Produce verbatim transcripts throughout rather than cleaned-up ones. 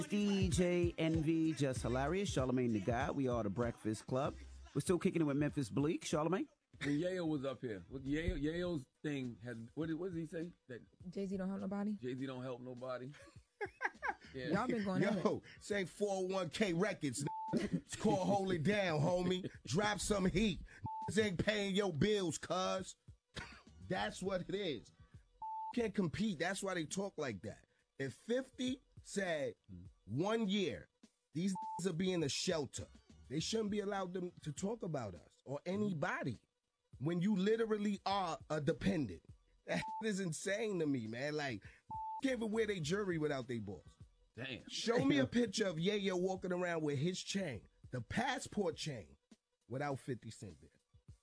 D J Envy, Just Hilarious, Charlamagne the God. We are the Breakfast Club. We're still kicking it with Memphis Bleak. Charlamagne? When Yayo was up here, what Yayo, Yayo's thing had, what did, what did he say? That Jay-Z don't help nobody? Jay-Z don't help nobody. Yeah. Y'all been going at it. Yo, say four oh one K Records. It's called Hold It Down, homie. Drop some heat. Ain't paying your bills, cuz. That's what it is. Can't compete. That's why they talk like that. If fifty said one year, these will be in a shelter, they shouldn't be allowed them to talk about us or anybody when you literally are a dependent. That is insane to me, man. Like, can't even wear their jewelry without their boss. Damn. Show me a picture of Yayo walking around with his chain, the passport chain, without fifty Cent there.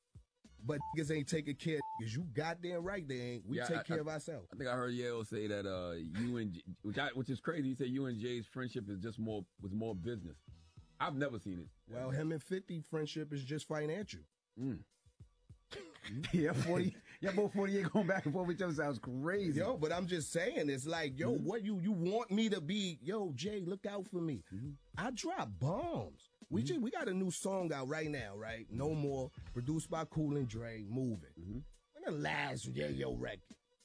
But niggas ain't taking care of niggas. You goddamn right they ain't. We Yeah, take I, care I, of ourselves. I think I heard Yayo say that uh, you and J- which, I, which is crazy. He said you and Jay's friendship is just more was more business. I've never seen it. Well, him and fifty friendship is just financial. Mm. Yeah, forty. Yeah, both forty-eight going back and forth with each other sounds crazy. Yo, but I'm just saying, it's like, yo, mm-hmm. what you you want me to be? Yo, Jay, look out for me. Mm-hmm. I drop bombs. We mm-hmm. just we got a new song out right now, right? No More, produced by Cool and Dre, Moving. Mm-hmm. When the last Yayo record?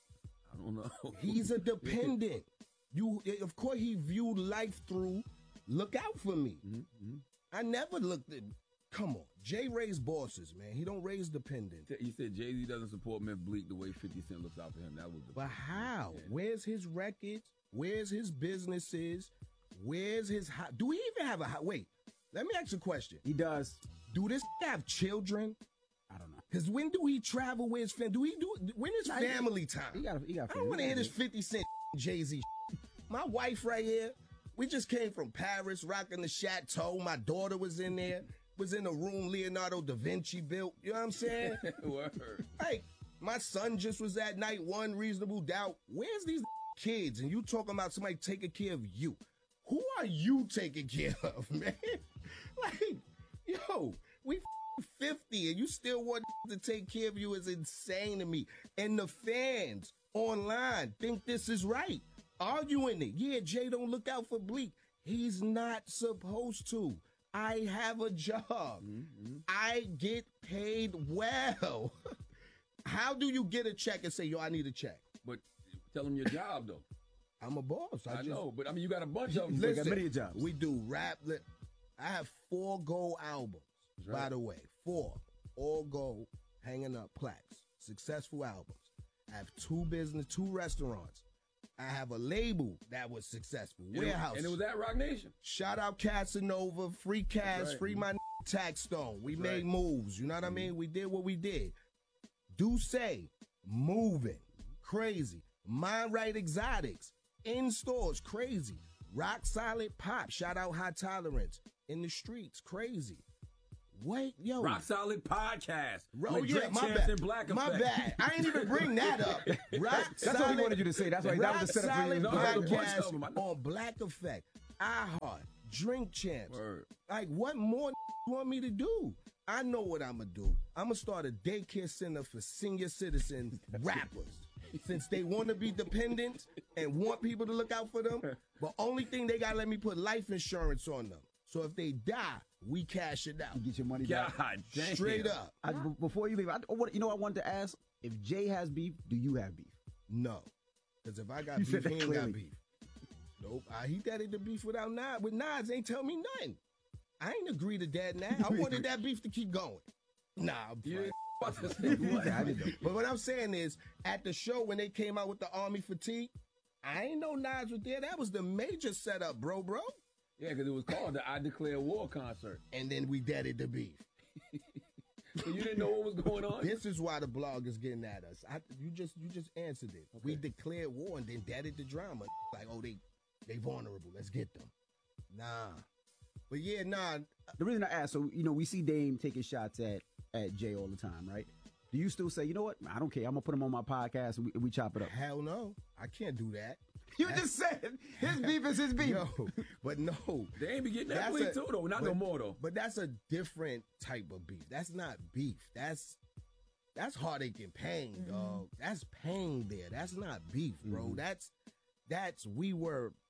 I don't know. He's a dependent. You, of course, he viewed life through. Look out for me. Mm-hmm. I never looked at. Come on, Jay raised bosses, man. He don't raise dependents. He said Jay-Z doesn't support Memphis Bleak the way fifty Cent looks out for him. That was the But how? Yeah. Where's his records? Where's his businesses? Where's his ho- Do he even have a ho- Wait, let me ask you a question. He does. Do this have children? I don't know. Because when do he travel with his family? Do he do when is Nah, family time? He got, he got I don't want to hear this fifty Cent Jay-Z. My wife right here, we just came from Paris, rocking the Chateau. My daughter was in there. Was in the room Leonardo da Vinci built. You know what I'm saying? Word. Hey, my son just was at night one, Reasonable Doubt. Where's these kids? And you talking about somebody taking care of you. Who are you taking care of, man? Like, yo, we fifty and you still want to take care of you is insane to me. And the fans online think this is right. Arguing it. Yeah, Jay don't look out for Bleak. He's not supposed to. I have a job. Mm-hmm. I get paid well. How do you get a check and say, yo, I need a check? But tell them your job, though. I'm a boss. I, I just, know, but I mean, you got a bunch of them. Listen, got many jobs. We do rap. I have four gold albums, right. By the way. Four. All gold, hanging up plaques. Successful albums. I have two business, two restaurants. I have a label that was successful. And Warehouse. It, and it was at Rock Nation. Shout out Casanova, free cash, right. Free my Tax Stone. We That's made right. moves. You know what mm-hmm. I mean? We did what we did. Do say, moving, crazy. Mind Right Exotics, in stores, crazy. Rock Solid Pop, shout out High Tolerance. In the streets, crazy. Wait, yo. Rock Solid Podcast. Oh, yeah, my bad. Black my bad. I ain't even bring that up. Rock That's Solid, what he wanted you to say. That's why that was the setup for you. Podcast on Black Effect. iHeart. Drink Champs. Word. Like, what more you want me to do? I know what I'm going to do. I'm going to start a daycare center for senior citizen rappers. Since they want to be dependent and want people to look out for them, but only thing they got to let me put life insurance on them. So if they die, we cash it out. You get your money God back. Damn. Straight up. I, b- before you leave, I, what, you know what I wanted to ask? If Jay has beef, do you have beef? No. Because if I got You beef, said that he ain't clearly. got beef. Nope. I, he got into beef without Nas. With Nas, ain't tell me nothing. I ain't agree to that now. I wanted that beef to keep going. Nah, I'm Yeah. But what I'm saying is, at the show when they came out with the Army Fatigue, I ain't know Nas was there. That was the major setup, bro, bro. Yeah, because it was called the I Declare War concert. And then we deaded the beef. So you didn't know what was going on? This is why the blog is getting at us. I, you just you just answered it. Okay. We declared war and then deaded the drama. Like, oh, they they vulnerable. Let's get them. Nah. But yeah, nah. The reason I asked, so, you know, we see Dame taking shots at, at Jay all the time, right? Do you still say, you know what? I don't care. I'm going to put him on my podcast and we, we chop it up. Hell no. I can't do that. You that's, just said his beef is his beef. Yo, but no. They ain't be getting that plea too, though. Not but, no more, though. But that's a different type of beef. That's not beef. That's that's heartache and pain, mm-hmm. dog. That's pain there. That's not beef, bro. Mm-hmm. That's, that's, we were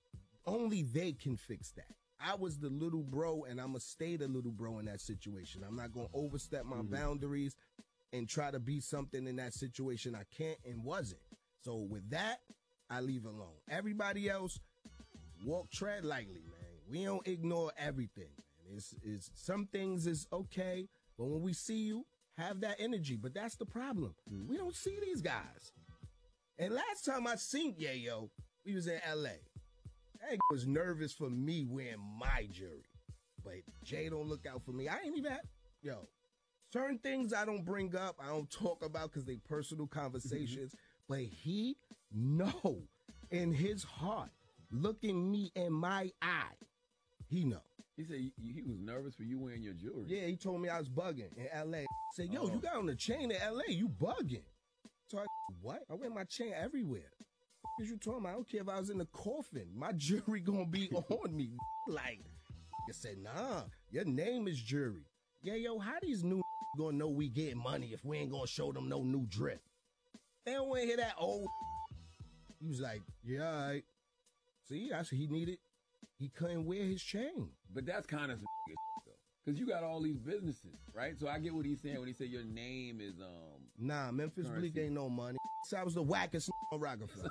only they can fix that. I was the little bro, and I'm going to stay the little bro in that situation. I'm not going to overstep my mm-hmm. boundaries and try to be something in that situation I can't and wasn't. So with that, I leave alone. Everybody else, walk, tread lightly, man. We don't ignore everything, man. It's, it's, some things is okay, but when we see you, have that energy. But that's the problem. Mm-hmm. We don't see these guys. And last time I seen Yayo, we was in L A. That was nervous for me wearing my jewelry. But Jay don't look out for me. I ain't even have, yo, certain things I don't bring up, I don't talk about because they personal conversations. But he know in his heart, looking me in my eye, he know. He said he, he was nervous for you wearing your jewelry. Yeah, he told me I was bugging in L A. I said, yo, oh. you got on the chain in L A, you bugging. So I, what? I wear my chain everywhere. What you talking about? I don't care if I was in the coffin. My jewelry gonna be on me. Like, I said, nah, your name is jury. Yeah, yo, how these new gonna know we getting money if we ain't gonna show them no new drip? They don't wanna hear that old. He was like, yeah, all right. See, that's what he needed. He couldn't wear his chain. But that's kind of some though. Because you got all these businesses, right? So I get what he's saying when he said your name is, um... Nah, Memphis Bleak ain't no money. So I was the wackest on Rockefeller.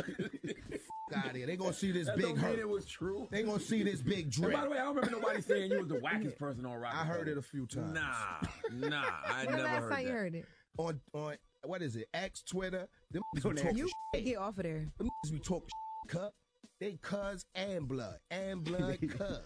Out of here. They gonna see this that big don't hurt. Mean it was true. They gonna see this big drip. And by the way, I don't remember nobody saying you was the wackest person on Rockefeller. I heard it a few times. Nah, nah, I when never last heard time that. you heard it? On on what is it? X, Twitter. Them be you talking shit. get off of there. Them be talking shit, cut. They cuz and blood and blood cuz.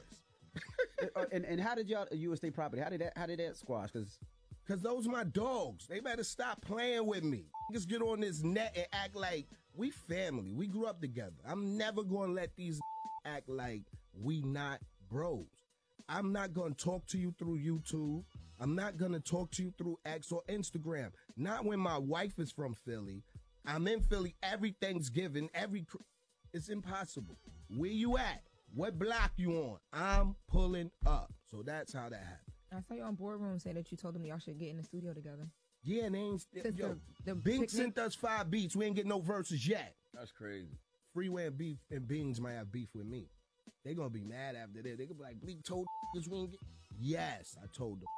uh, and and how did y'all U S State Property? How did that how did that squash? Because Cause those my dogs. They better stop playing with me. Just get on this net and act like we family. We grew up together. I'm never gonna let these act like we not bros. I'm not gonna talk to you through YouTube. I'm not gonna talk to you through X or Instagram. Not when my wife is from Philly. I'm in Philly every Thanksgiving, every. It's impossible. Where you at? What block you on? I'm pulling up. So that's how that happened. I saw you on Boardroom say that you told them y'all should get in the studio together. Yeah, and they ain't Since yo, the, the Bing picnic- sent us five beats. We ain't getting no verses yet. That's crazy. Freeway and Beef and Beans might have beef with me. They gonna be mad after that. They gonna be like, Bleak told us we ain't get. Yes, I told them.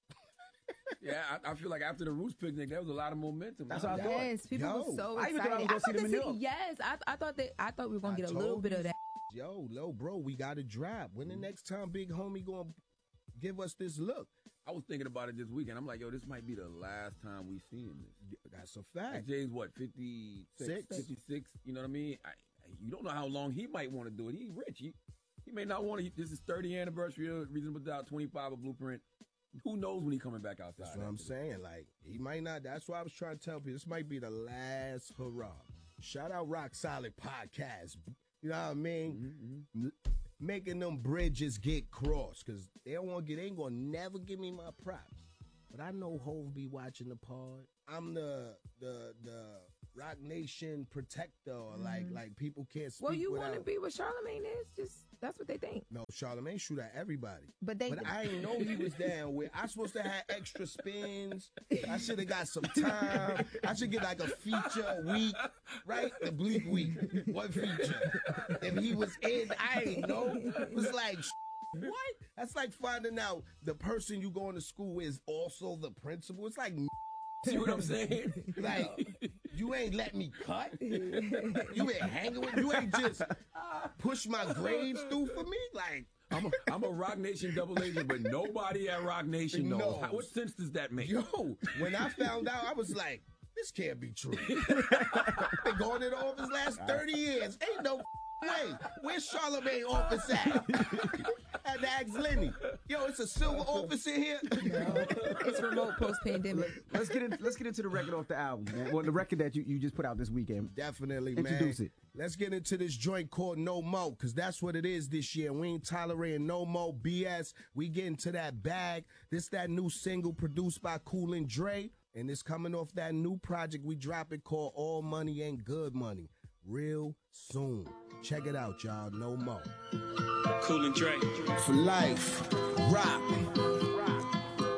Yeah, I, I feel like after the Roots picnic, there was a lot of momentum. That's what I thought. Yes, people Yo, were so I excited. even thought I was gonna see them in New York. Yes, I, I thought that I thought we were gonna I get a little told bit of you. that. Yo, low bro, we gotta drop. When the next time Big Homie gonna give us this look? I was thinking about it this weekend. I'm like, yo, this might be the last time we seen this. That's a fact. Like Jay's what, fifty-six? Six. fifty-six, you know what I mean? I, you don't know how long he might want to do it. He's rich. He, he may not want to. This is thirtieth anniversary of Reasonable Doubt, twenty-five of Blueprint. Who knows when he coming back outside? That's what I'm saying. Like, he might not. That's why I was trying to tell people. This might be the last hurrah. Shout out Rock Solid Podcast. You know what I mean? Mm-hmm. Making them bridges get crossed. Because they don't want to get, they ain't going to never give me my props. But I know Hov be watching the pod. I'm the, the, the Rock Nation protector. Or mm-hmm. like, like people can't speak Well, you without... want to be what Charlamagne is. Just, that's what they think. No, Charlamagne shoot at everybody. But they, but I didn't know he was down with. I supposed to have extra spins. I should have got some time. I should get like a feature a week, right? The Bleak week, one feature. If he was in, I ain't know. It was like, what? That's like finding out the person you going to school with is also the principal. It's like, see what I'm saying? Like, you ain't let me cut. You ain't hanging with. You ain't just push my grades through for me. Like, I'm a, I'm a Rock Nation double agent, but nobody at Rock Nation knows. knows. How, what sense does that make? Yo, when I found out, I was like, this can't be true. Been going in the office last thirty years. Ain't no way. Where's Charlamagne office at? I had to ask Lenny. Yo, it's a silver office in here. No, it's remote post-pandemic. Let's get in, let's get into the record off the album, man. Well, the record that you, you just put out this weekend. Definitely, Introduce man. it. Let's get into this joint called No Mo, because that's what it is this year. We ain't tolerating no more B S. We get into that bag. This that new single produced by Cool and Dre, and it's coming off that new project we dropping called All Money Ain't Good Money. Real soon. Check it out, y'all. No Mo. Cool and Dre. For life. Rock.